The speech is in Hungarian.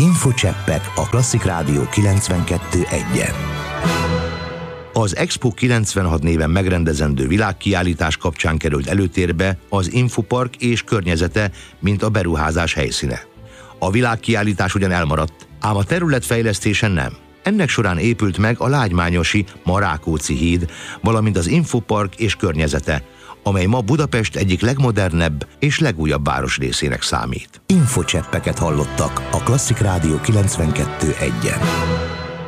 Infocseppek a Klasszik Rádió 92.1-en. Az Expo 96 néven megrendezendő világkiállítás kapcsán került előtérbe az Infopark és környezete, mint a beruházás helyszíne. A világkiállítás ugyan elmaradt, ám a területfejlesztésen nem. Ennek során épült meg a lágymányosi Rákóczi híd, valamint az Infopark és környezete, amely ma Budapest egyik legmodernebb és legújabb városrészének számít. Infocseppeket hallottak a Klasszik Rádió 92.1-en.